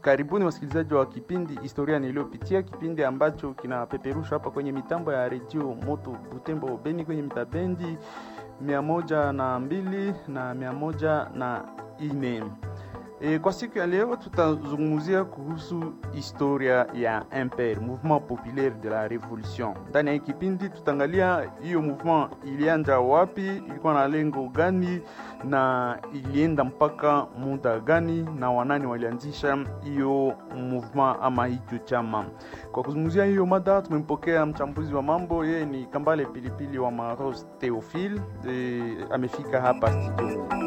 Karibuni wasikilizaji wa kipindi Historia Niliyopitia, kipindi ambacho kinapeperusha hapa kwenye mitambo ya Radio Moto Butembo Beni kwenye mitabendi 102 na 104. Kwa siku ya leo tutazungumzia kuhusu historia ya MPR, Mouvement Populaire de la Révolution. Ndani ya kipindi tutaangalia hiyo movement ilianza wapi, ilikuwa na lengo gani na ilienda mpaka muda gani na wanani walianzisha hiyo movement ama hicho chama. Kwa kuzungumzia hiyo mada tumempokea mchambuzi wa mambo, yeye ni Kambale Pilipili wa Maros Theophile, amefika hapa studio.